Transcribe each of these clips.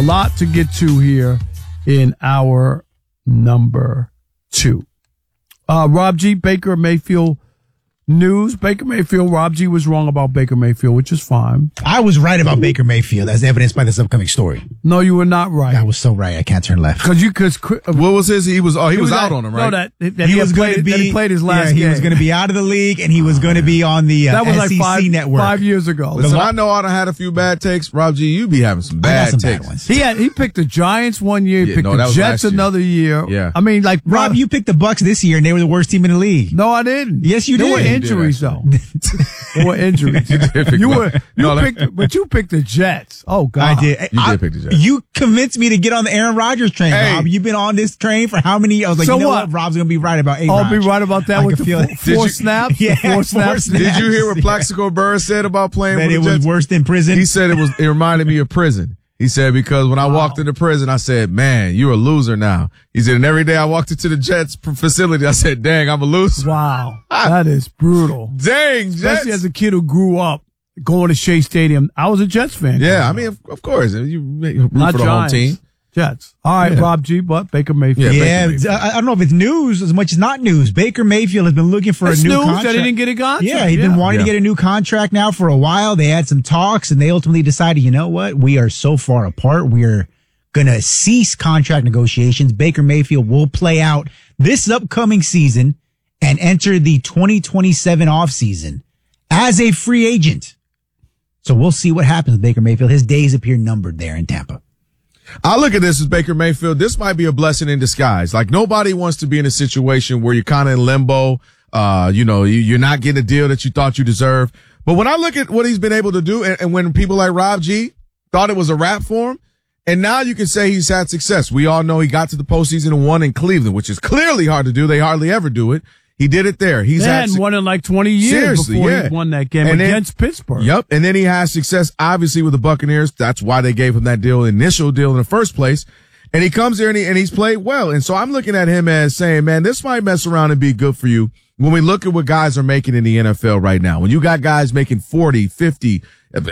A lot to get to here in our number 2. Rob G, Baker Mayfield news. Baker Mayfield, Rob G was wrong about Baker Mayfield, which is fine. I was right about Baker Mayfield, as evidenced by this upcoming story. No, you were not right. I was so right. I can't turn left. What was his? He was out on him, right? No, that he was going to be. That he played his last game. He was going to be out of the league, and he was going to be on the that was SEC like network 5 years ago. Listen, I know I done had a few bad takes. Rob G, you be having some bad takes. Ones. He picked the Giants one year, picked the Jets another year. Yeah. I mean, like Rob, you picked the Bucks this year, and they were the worst team in the league. No, I didn't. Yes, you did. There were injuries, though. There were injuries. You picked the Jets. Oh God, I did. You did pick the Jets. You convinced me to get on the Aaron Rodgers train, Rob. You've been on this train for how many? I was like, so you know what? Rob's going to be right about A-Rod. I'll be right about that with the four snaps. Yeah, four snaps. Did you hear what Plaxico Burress said about playing that with the Jets? It was worse than prison? He said it reminded me of prison. He said, because when I walked into prison, I said, man, you're a loser now. He said, and every day I walked into the Jets facility, I said, dang, I'm a loser. Wow. That is brutal. Dang, Jets. Especially as a kid who grew up going to Shea Stadium. I was a Jets fan. Yeah, I mean, of course. You root Not for the Giants. home team. Jets. All right, Rob G, but Baker Mayfield. Yeah, I don't know if it's news as much as not news. Baker Mayfield has been looking for a new contract. That he didn't get a contract. Yeah, he's been wanting to get a new contract now for a while. They had some talks, and they ultimately decided, you know what? We are so far apart. We're going to cease contract negotiations. Baker Mayfield will play out this upcoming season and enter the 2027 offseason as a free agent. So we'll see what happens with Baker Mayfield. His days appear numbered there in Tampa. I look at this as Baker Mayfield. This might be a blessing in disguise. Like, nobody wants to be in a situation where you're kind of in limbo. You're not getting a deal that you thought you deserved. But when I look at what he's been able to do, and when people like Rob G thought it was a wrap for him, and now you can say he's had success. We all know he got to the postseason and won in Cleveland, which is clearly hard to do. They hardly ever do it. He did it there. He hadn't won in like 20 years before he won that game against Pittsburgh. Yep. And then he has success, obviously, with the Buccaneers. That's why they gave him that initial deal in the first place. And he comes there and he's played well. And so I'm looking at him as saying, man, this might mess around and be good for you. When we look at what guys are making in the NFL right now, when you got guys making $40,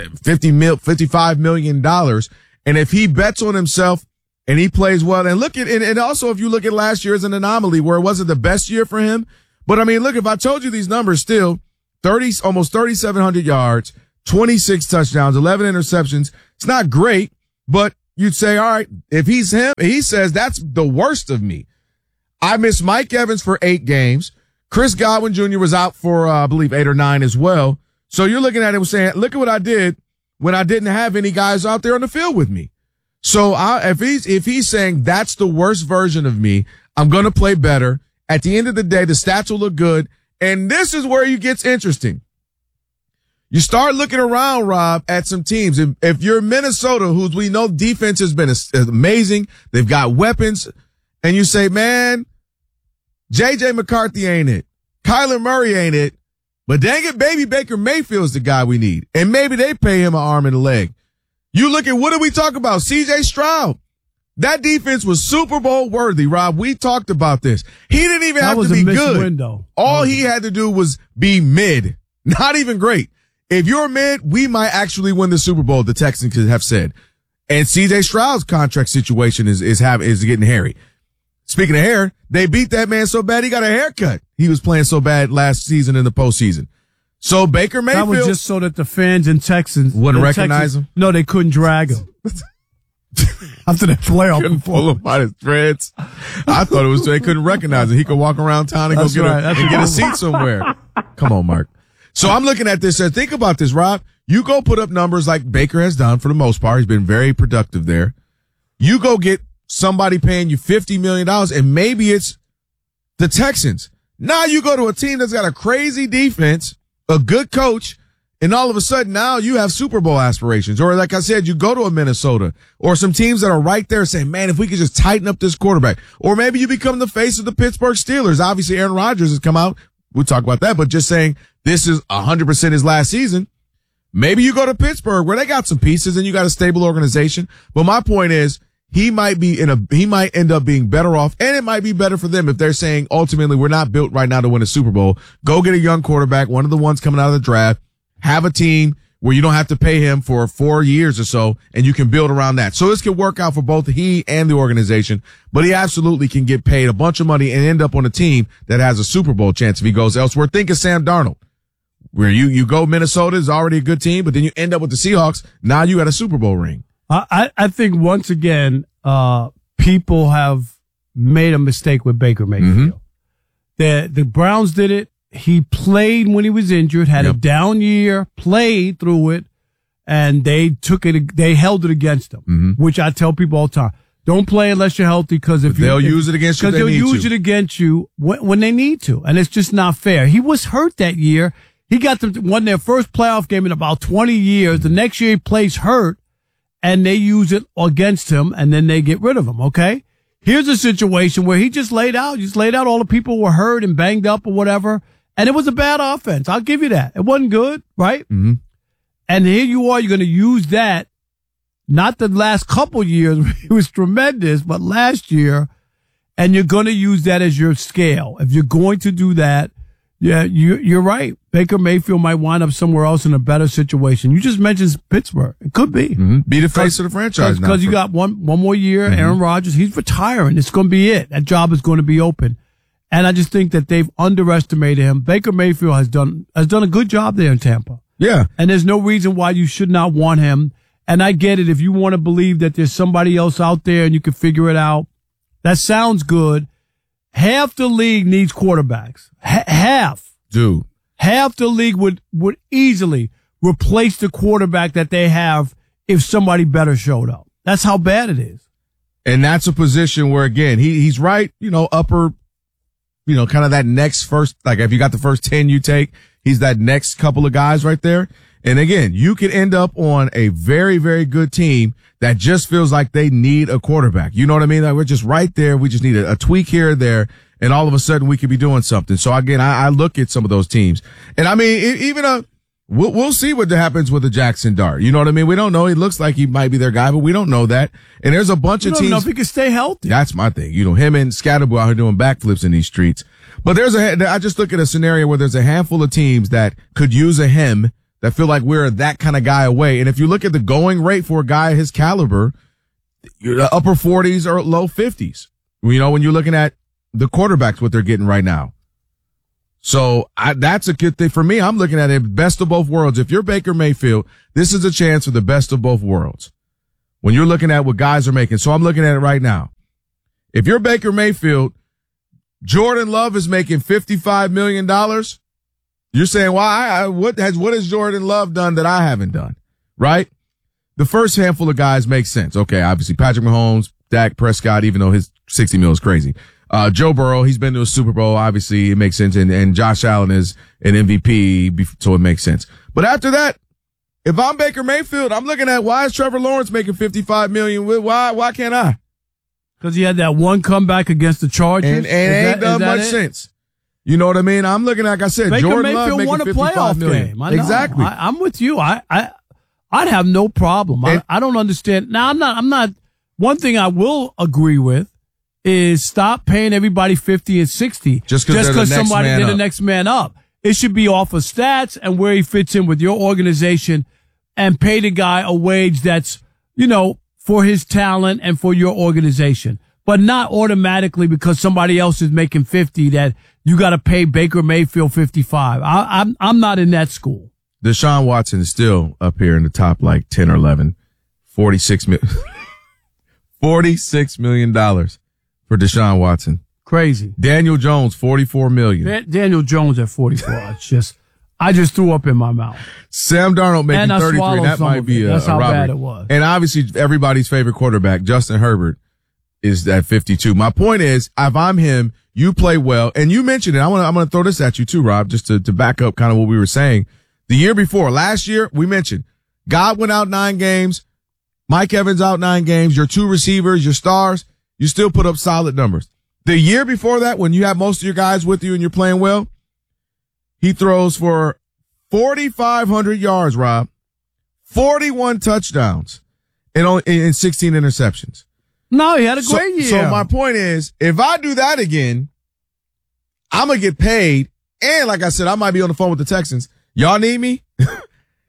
$50, $55 million, and if he bets on himself and he plays well, and also if you look at last year as an anomaly where it wasn't the best year for him. But I mean, look, if I told you these numbers still, almost 3,700 yards, 26 touchdowns, 11 interceptions. It's not great, but you'd say, all right, if he's him, he says that's the worst of me. I missed Mike Evans for 8 games. Chris Godwin Jr. was out for, I believe, 8 or 9 as well. So you're looking at it and saying, look at what I did when I didn't have any guys out there on the field with me. So if he's saying that's the worst version of me, I'm going to play better. At the end of the day, the stats will look good. And this is where it gets interesting. You start looking around, Rob, at some teams. If you're Minnesota, who we know defense has been amazing, they've got weapons, and you say, man, J.J. McCarthy ain't it. Kyler Murray ain't it. But dang it, baby, Baker Mayfield's the guy we need. And maybe they pay him an arm and a leg. You look at, what did we talk about? C.J. Stroud. That defense was Super Bowl worthy, Rob. We talked about this. He didn't even have to be good. Window. All he had to do was be mid. Not even great. If you're mid, we might actually win the Super Bowl, the Texans have said. And C.J. Stroud's contract situation is getting hairy. Speaking of hair, they beat that man so bad he got a haircut. He was playing so bad last season in the postseason. So Baker Mayfield. That was just so that the fans in Texas wouldn't recognize him? No, they couldn't drag him. After that playoff couldn't pull him by his threads. I thought it was so they couldn't recognize him. He could walk around town and get a seat somewhere. Come on, Mark. So I'm looking at this and think about this, Rob. You go put up numbers like Baker has done for the most part. He's been very productive there. You go get somebody paying you $50 million, and maybe it's the Texans. Now you go to a team that's got a crazy defense, a good coach, and all of a sudden now you have Super Bowl aspirations. Or like I said, you go to a Minnesota or some teams that are right there saying, man, if we could just tighten up this quarterback. Or maybe you become the face of the Pittsburgh Steelers. Obviously, Aaron Rodgers has come out. We'll talk about that, but just saying this is 100% his last season. Maybe you go to Pittsburgh where they got some pieces and you got a stable organization. But my point is, he might end up being better off, and it might be better for them if they're saying ultimately we're not built right now to win a Super Bowl. Go get a young quarterback, one of the ones coming out of the draft, have a team where you don't have to pay him for 4 years or so, and you can build around that. So this could work out for both he and the organization, but he absolutely can get paid a bunch of money and end up on a team that has a Super Bowl chance if he goes elsewhere. Think of Sam Darnold, where you go Minnesota is already a good team, but then you end up with the Seahawks. Now you got a Super Bowl ring. I think once again, people have made a mistake with Baker Mayfield. The Browns did it. He played when he was injured, had a down year, played through it, and they held it against him, which I tell people all the time. Don't play unless you're healthy, because they'll use it against you. Because they'll use it against you when they need to, and it's just not fair. He was hurt that year. He won their first playoff game in about 20 years. The next year he plays hurt, and they use it against him, and then they get rid of him, okay? Here's a situation where he just laid out all the people who were hurt and banged up or whatever, and it was a bad offense. I'll give you that. It wasn't good, right? Mm-hmm. And here you are, you're going to use that, not the last couple years, it was tremendous, but last year, and you're going to use that as your scale. If you're going to do that, yeah, you're right. Baker Mayfield might wind up somewhere else in a better situation. You just mentioned Pittsburgh. It could be. Be the face of the franchise now. Because you got one more year. Aaron Rodgers, he's retiring. It's going to be it. That job is going to be open. And I just think that they've underestimated him. Baker Mayfield has done a good job there in Tampa. Yeah. And there's no reason why you should not want him. And I get it. If you want to believe that there's somebody else out there and you can figure it out, that sounds good. Half the league needs quarterbacks. Half. Dude. Half the league would easily replace the quarterback that they have if somebody better showed up. That's how bad it is. And that's a position where, again, he's right, upper, kind of that next first, like if you got the first 10 you take, he's that next couple of guys right there. And again, you could end up on a very, very good team that just feels like they need a quarterback. You know what I mean? Like we're just right there. We just need a tweak here or there. And all of a sudden we could be doing something. So again, I look at some of those teams, and I mean, we'll see what happens with the Jackson Dart. You know what I mean? We don't know. He looks like he might be their guy, but we don't know that. And there's a bunch of teams. You don't know if he can stay healthy. That's my thing. Him and Scatterbo out here doing backflips in these streets. But I just look at a scenario where there's a handful of teams that could use a him that feel like we're that kind of guy away. And if you look at the going rate for a guy his caliber, you're upper 40s or low 50s. When you're looking at the quarterbacks, what they're getting right now. So that's a good thing for me. I'm looking at it best of both worlds. If you're Baker Mayfield, this is a chance for the best of both worlds. When you're looking at what guys are making. So I'm looking at it right now. If you're Baker Mayfield, Jordan Love is making $55 million. You're saying, why? What has Jordan Love done that I haven't done? Right? The first handful of guys make sense. Okay. Obviously Patrick Mahomes, Dak Prescott, even though his 60 mil is crazy. Joe Burrow, he's been to a Super Bowl. Obviously, it makes sense. And Josh Allen is an MVP, so it makes sense. But after that, if I'm Baker Mayfield, I'm looking at why is Trevor Lawrence making $55 million? Why can't I? Because he had that one comeback against the Chargers. And ain't done much since. You know what I mean? I'm looking, like I said, Baker Jordan Mayfield Love won making a $55 playoff million. game. I know. Exactly. I'm with you. I'd have no problem. I don't understand. Now, I'm not. One thing I will agree with is stop paying everybody 50 and 60 just because somebody did the next man up. It should be off of stats and where he fits in with your organization, and pay the guy a wage that's, for his talent and for your organization, but not automatically because somebody else is making 50 that you got to pay Baker Mayfield 55. I'm not in that school. Deshaun Watson is still up here in the top like 10 or 11, $46 million for Deshaun Watson. Crazy. Daniel Jones, $44 million. Daniel Jones at 44. I just threw up in my mouth. Sam Darnold making 33. That might be That's how robbery. bad it was. And obviously everybody's favorite quarterback, Justin Herbert, is at 52. My point is, if I'm him, you play well. And you mentioned it. I'm going to throw this at you too, Rob, just to back up kind of what we were saying. The year before, last year, we mentioned Godwin out 9 games. Mike Evans out 9 games. Your 2 receivers, your stars, you still put up solid numbers. The year before that, when you have most of your guys with you and you're playing well, he throws for 4,500 yards, Rob, 41 touchdowns, and 16 interceptions. No, he had a great year. So my point is, if I do that again, I'm going to get paid. And like I said, I might be on the phone with the Texans. Y'all need me?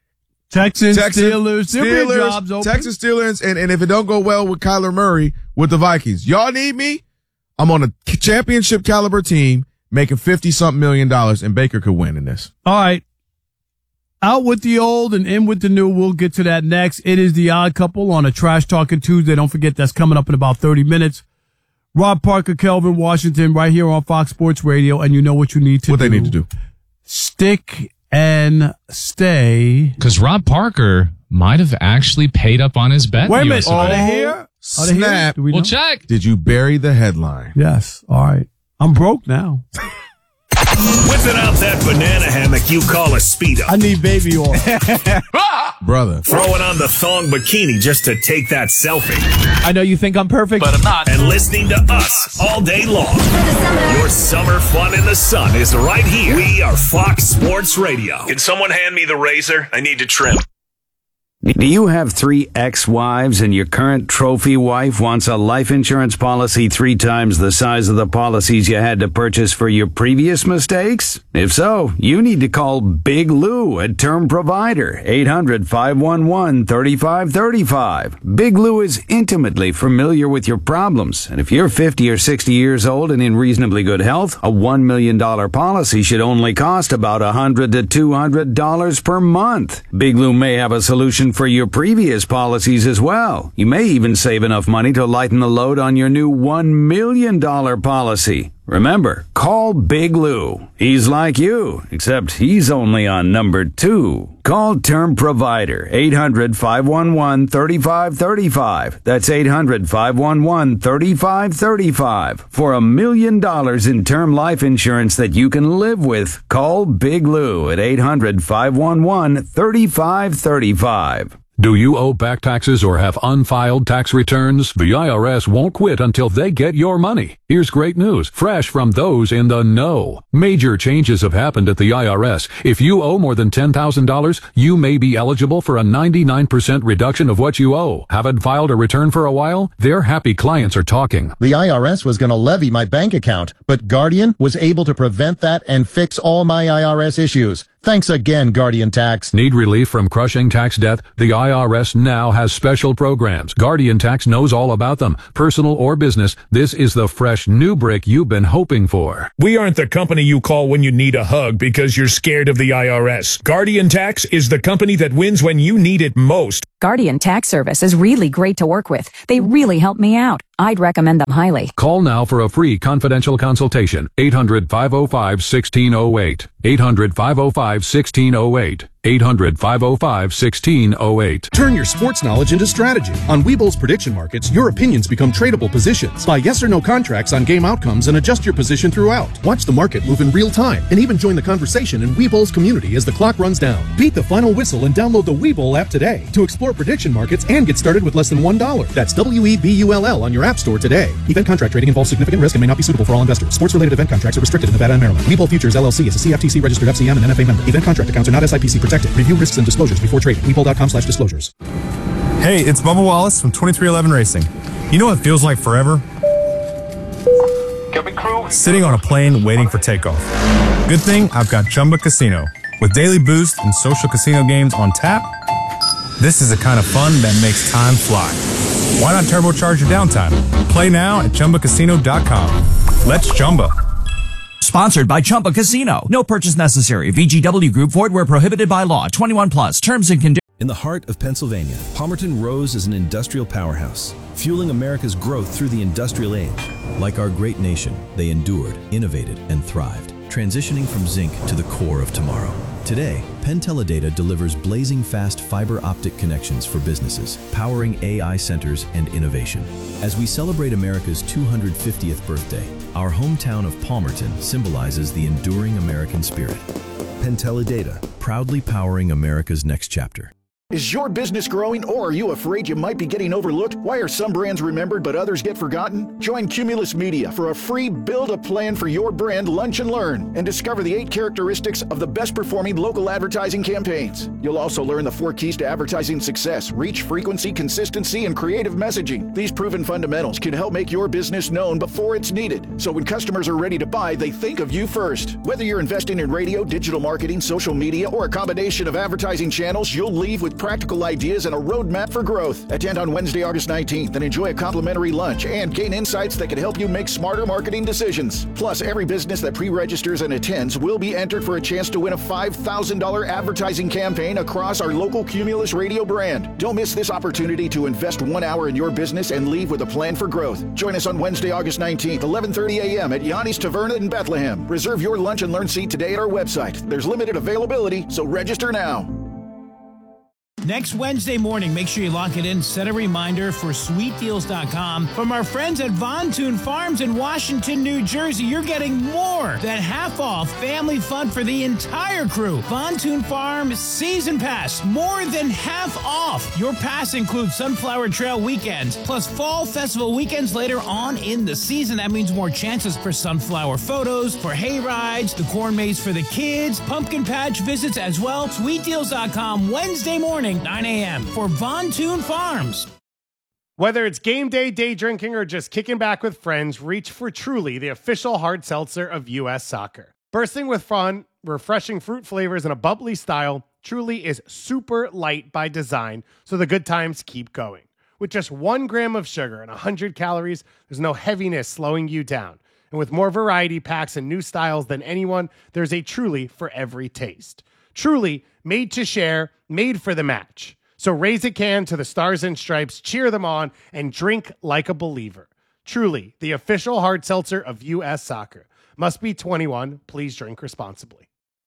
Texans, Steelers. There'll be jobs open. Texas Steelers, and if it don't go well with Kyler Murray with the Vikings, y'all need me? I'm on a championship caliber team making $50-something million, and Baker could win in this. All right. Out with the old and in with the new. We'll get to that next. It is the Odd Couple on a Trash Talking Tuesday. Don't forget that's coming up in about 30 minutes. Rob Parker, Kelvin Washington, right here on Fox Sports Radio, and you know what you need to do. What they need to do. Stick and stay. Because Rob Parker might have actually paid up on his bet. Wait a minute. Are they here? Snap. Do we We'll know? check. Did you bury the headline? Yes. All right. I'm broke now. Whipping out that banana hammock you call a Speedo. I need baby oil. Brother. Throwing on the thong bikini just to take that selfie. I know you think I'm perfect, but I'm not. And listening to us all day long. Your summer fun in the sun is right here. We are Fox Sports Radio. Can someone hand me the razor? I need to trim. Do you have 3 ex-wives and your current trophy wife wants a life insurance policy 3 times the size of the policies you had to purchase for your previous mistakes? If so, you need to call Big Lou at Term Provider, 800-511-3535. Big Lou is intimately familiar with your problems, and if you're 50 or 60 years old and in reasonably good health, a $1 million policy should only cost about $100 to $200 per month. Big Lou may have a solution for your previous policies as well. You may even save enough money to lighten the load on your new $1 million policy. Remember, call Big Lou. He's like you, except he's only on number 2. Call Term Provider, 800-511-3535. That's 800-511-3535. For $1 million in term life insurance that you can live with, call Big Lou at 800-511-3535. Do you owe back taxes or have unfiled tax returns? The IRS won't quit until they get your money. Here's great news, fresh from those in the know. Major changes have happened at the IRS. If you owe more than $10,000, you may be eligible for a 99% reduction of what you owe. Haven't filed a return for a while? Their happy clients are talking. The IRS was going to levy my bank account, but Guardian was able to prevent that and fix all my IRS issues. Thanks again, Guardian Tax. Need relief from crushing tax debt? The IRS now has special programs. Guardian Tax knows all about them. Personal or business, this is the fresh new brick you've been hoping for. We aren't the company you call when you need a hug because you're scared of the IRS. Guardian Tax is the company that wins when you need it most. Guardian Tax Service is really great to work with. They really help me out. I'd recommend them highly. Call now for a free confidential consultation. 800-505-1608. 800-505-1608. 800-505-1608. Turn your sports knowledge into strategy. On Webull's prediction markets, your opinions become tradable positions. Buy yes or no contracts on game outcomes and adjust your position throughout. Watch the market move in real time and even join the conversation in Webull's community as the clock runs down. Beat the final whistle and download the Webull app today to explore prediction markets and get started with less than $1. That's WEBULL on your app store today. Event contract trading involves significant risk and may not be suitable for all investors. Sports-related event contracts are restricted in Nevada and Maryland. Webull Futures LLC is a CFTC registered FCM and NFA member. Event contract accounts are not SIPC protected. Review risks and disclosures before trading. Webull.com/disclosures. Hey, it's Bubba Wallace from 2311 Racing. You know what it feels like forever? Sitting on a plane waiting for takeoff. Good thing I've got Chumba Casino. With daily boost and social casino games on tap, this is the kind of fun that makes time fly. Why not turbocharge your downtime? Play now at ChumbaCasino.com. Let's Chumba. Sponsored by Chumba Casino. No purchase necessary. VGW Group. Void where prohibited by law. 21 plus. Terms and conditions. In the heart of Pennsylvania, Palmerton rose as an industrial powerhouse, fueling America's growth through the industrial age. Like our great nation, they endured, innovated, and thrived, transitioning from zinc to the core of tomorrow. Today, Penn Teledata delivers blazing fast fiber optic connections for businesses, powering AI centers and innovation. As we celebrate America's 250th birthday, our hometown of Palmerton symbolizes the enduring American spirit. Penn Teledata, proudly powering America's next chapter. Is your business growing, or are you afraid you might be getting overlooked? Why are some brands remembered but others get forgotten? Join Cumulus Media for a free Build a Plan for Your Brand Lunch and Learn and discover the 8 characteristics of the best performing local advertising campaigns. You'll also learn the 4 keys to advertising success: reach, frequency, consistency, and creative messaging. These proven fundamentals can help make your business known before it's needed, so when customers are ready to buy, they think of you first. Whether you're investing in radio, digital marketing, social media, or a combination of advertising channels, you'll leave with practical ideas and a roadmap for growth. Attend on Wednesday, August 19th and enjoy a complimentary lunch and gain insights that can help you make smarter marketing decisions. Plus, every business that pre-registers and attends will be entered for a chance to win a $5,000 advertising campaign across our local Cumulus radio brand. Don't miss this opportunity to invest 1 hour in your business and leave with a plan for growth. Join us on Wednesday, August 19th, 11:30 a.m. at Yanni's Taverna in Bethlehem. Reserve your lunch and learn seat today at our website. There's limited availability, so register now. Next Wednesday morning, make sure you lock it in. Set a reminder for sweetdeals.com. From our friends at Von Thun Farms in Washington, New Jersey, you're getting more than half off family fun for the entire crew. Von Thun Farms Season Pass, more than half off. Your pass includes Sunflower Trail weekends, plus Fall Festival weekends later on in the season. That means more chances for sunflower photos, for hay rides, the corn maze for the kids, pumpkin patch visits as well. Sweetdeals.com, Wednesday morning, 9 a.m. for Von Thun Farms. Whether it's game day, day drinking, or just kicking back with friends, reach for Truly, the official hard seltzer of U.S. Soccer. Bursting with fun, refreshing fruit flavors, and a bubbly style, Truly is super light by design, so the good times keep going. With just 1 gram of sugar and 100 calories, there's no heaviness slowing you down. And with more variety packs and new styles than anyone, there's a Truly for every taste. Truly, made to share, made for the match. So raise a can to the Stars and Stripes, cheer them on, and drink like a believer. Truly, the official hard seltzer of U.S. Soccer. Must be 21. Please drink responsibly.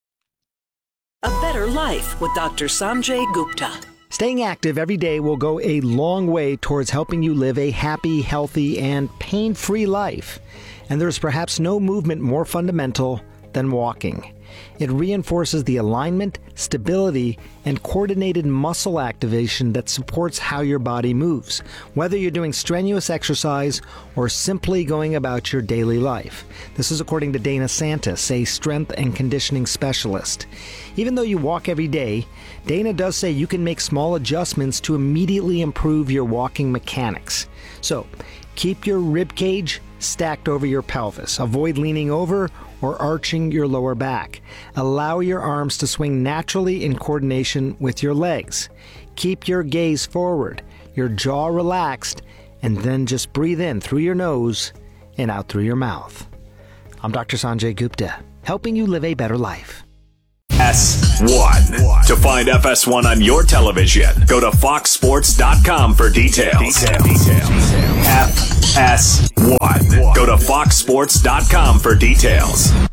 A better life with Dr. Sanjay Gupta. Staying active every day will go a long way towards helping you live a happy, healthy, and pain-free life. And there's perhaps no movement more fundamental than walking. It reinforces the alignment, stability, and coordinated muscle activation that supports how your body moves, whether you're doing strenuous exercise or simply going about your daily life. This is according to Dana Santis, a strength and conditioning specialist. Even though you walk every day, Dana does say you can make small adjustments to immediately improve your walking mechanics. So, keep your rib cage stacked over your pelvis. Avoid leaning over or arching your lower back. Allow your arms to swing naturally in coordination with your legs. Keep your gaze forward, your jaw relaxed, and then just breathe in through your nose and out through your mouth. I'm Dr. Sanjay Gupta, helping you live a better life. FS1. To find FS1 on your television, go to foxsports.com for details. FS1. Go to foxsports.com for details.